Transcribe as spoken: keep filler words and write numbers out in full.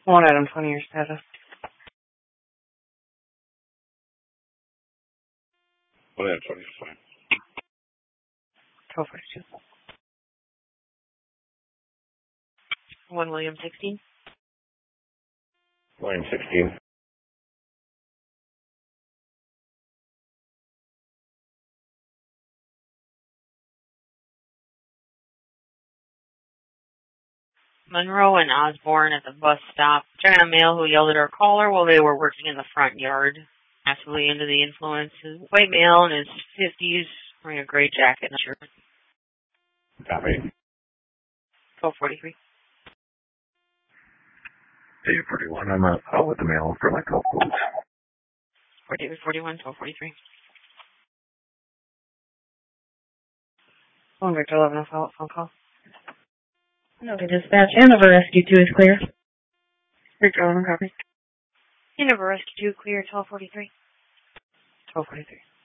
One item, twenty year status. One item, twenty years fine. twelve forty-two. One William sixteen. William sixteen. Monroe and Osborne at the bus stop. Checking a male who yelled at her caller while they were working in the front yard. Massively into the influence. White male in his fifties, wearing a gray jacket and a shirt. Copy. twelve forty-three. Dave forty-one, I'm out, out with the mail for my golf boots. David forty-one, twelve forty-three. One Victor eleven, a follow-up phone call. Okay, dispatch. Hanover Rescue two is clear. Victor eleven, copy. Hanover Rescue two, clear, twelve forty-three. twelve forty-three.